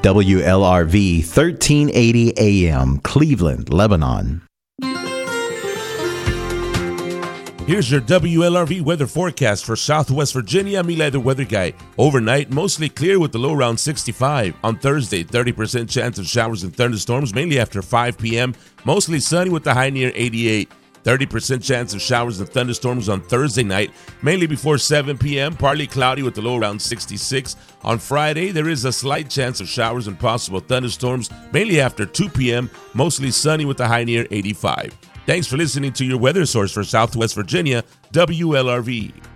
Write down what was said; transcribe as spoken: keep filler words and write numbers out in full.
W L R V thirteen eighty A M, Cleveland, Lebanon. Here's your W L R V weather forecast for Southwest Virginia. I'm Eli, the weather guy. Overnight, mostly clear with the low around sixty-five. On Thursday, thirty percent chance of showers and thunderstorms, mainly after five p.m. Mostly sunny with the high near eighty-eight. thirty percent chance of showers and thunderstorms on Thursday night, mainly before seven p.m. Partly cloudy with the low around sixty-six. On Friday, there is a slight chance of showers and possible thunderstorms, mainly after two p.m. Mostly sunny with the high near eighty-five. Thanks for listening to your weather source for Southwest Virginia, W L R V.